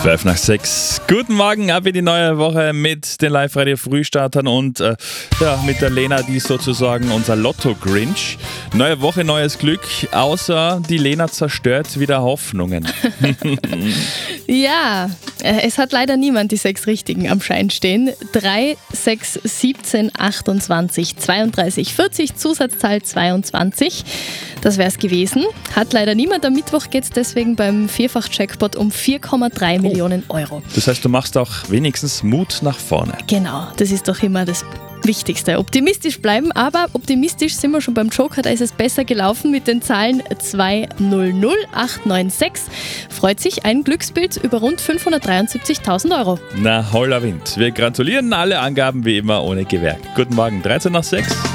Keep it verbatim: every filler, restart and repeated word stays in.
zwölf nach sechs. Guten Morgen, ab in die neue Woche mit den Live-Radio-Frühstartern und äh, ja, mit der Lena, die ist sozusagen unser Lotto-Grinch. Neue Woche, neues Glück, außer die Lena zerstört wieder Hoffnungen. Ja, äh, es hat leider niemand die sechs Richtigen am Schein stehen. drei, sechs, siebzehn, achtundzwanzig, zweiunddreißig, vierzig, Zusatzzahl zweiundzwanzig. Das wäre es gewesen. Hat leider niemand. Am Mittwoch geht es deswegen beim Vierfach-Jackpot um vier Komma drei Millionen Euro. Das heißt, du machst auch wenigstens Mut nach vorne. Genau, das ist doch immer das Wichtigste. Optimistisch bleiben, aber optimistisch sind wir schon beim Joker. Da ist es besser gelaufen mit den Zahlen zwei null null acht neun sechs. Freut sich ein Glücksbild über rund fünfhundertdreiundsiebzigtausend Euro. Na, holler Wind. Wir gratulieren, alle Angaben wie immer ohne Gewähr. Guten Morgen, dreizehn nach sechs.